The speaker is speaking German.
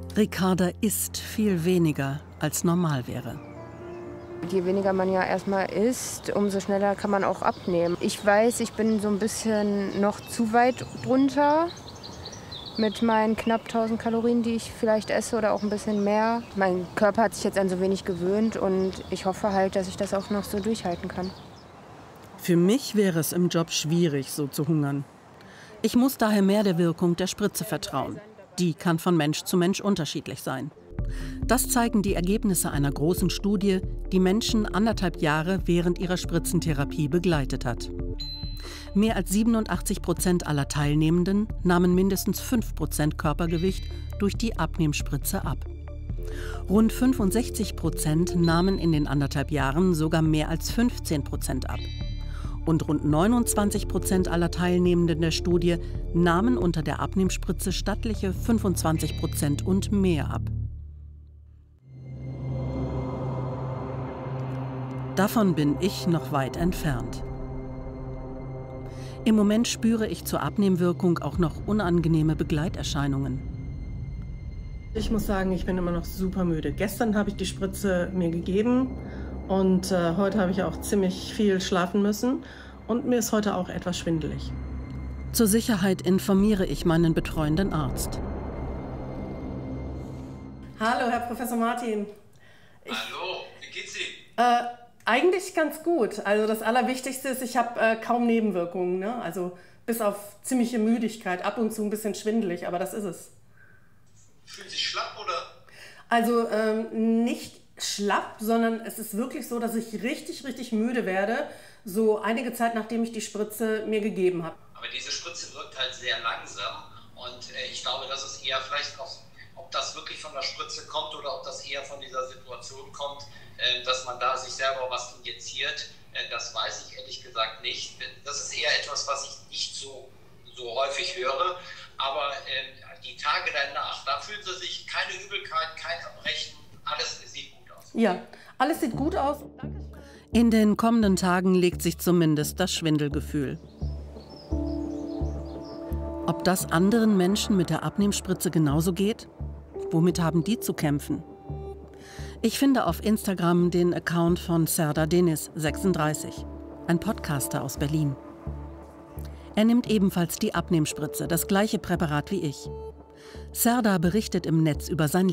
Ricarda isst viel weniger, als normal wäre. Je weniger man ja erstmal isst, umso schneller kann man auch abnehmen. Ich weiß, ich bin so ein bisschen noch zu weit drunter mit meinen knapp 1000 Kalorien, die ich vielleicht esse oder auch ein bisschen mehr. Mein Körper hat sich jetzt an so wenig gewöhnt und ich hoffe halt, dass ich das auch noch so durchhalten kann. Für mich wäre es im Job schwierig, so zu hungern. Ich muss daher mehr der Wirkung der Spritze vertrauen. Die kann von Mensch zu Mensch unterschiedlich sein. Das zeigen die Ergebnisse einer großen Studie, die Menschen 1,5 Jahre während ihrer Spritzentherapie begleitet hat. Mehr als 87% aller Teilnehmenden nahmen mindestens 5% Körpergewicht durch die Abnehmspritze ab. Rund 65% nahmen in den 1,5 Jahren sogar mehr als 15% ab. Und rund 29% aller Teilnehmenden der Studie nahmen unter der Abnehmspritze stattliche 25% und mehr ab. Davon bin ich noch weit entfernt. Im Moment spüre ich zur Abnehmwirkung auch noch unangenehme Begleiterscheinungen. Ich muss sagen, ich bin immer noch super müde. Gestern habe ich die Spritze mir gegeben und heute habe ich auch ziemlich viel schlafen müssen und mir ist heute auch etwas schwindelig. Zur Sicherheit informiere ich meinen betreuenden Arzt. Hallo, Herr Professor Martin. Hallo, wie geht's Ihnen? Eigentlich ganz gut. Also das Allerwichtigste ist, ich habe kaum Nebenwirkungen, ne? Also bis auf ziemliche Müdigkeit, ab und zu ein bisschen schwindelig, aber das ist es. Fühlen Sie sich schlapp oder? Also nicht schlapp, sondern es ist wirklich so, dass ich richtig müde werde, so einige Zeit nachdem ich die Spritze mir gegeben habe. Aber diese Spritze wirkt halt sehr langsam und ich glaube, das ist eher vielleicht auch, ob das wirklich von der Spritze kommt oder ob das eher von dieser Situation kommt, dass man da sich selber was injiziert, das weiß ich ehrlich gesagt nicht. Das ist eher etwas, was ich nicht so häufig höre, aber die Tage danach, da fühlen Sie sich keine Übelkeit, kein Erbrechen, alles sieht gut aus. Ja, alles sieht gut aus. In den kommenden Tagen legt sich zumindest das Schwindelgefühl. Ob das anderen Menschen mit der Abnehmspritze genauso geht? Womit haben die zu kämpfen? Ich finde auf Instagram den Account von Serdar Deniz, 36, ein Podcaster aus Berlin. Er nimmt ebenfalls die Abnehmspritze, das gleiche Präparat wie ich. Serdar berichtet im Netz über sein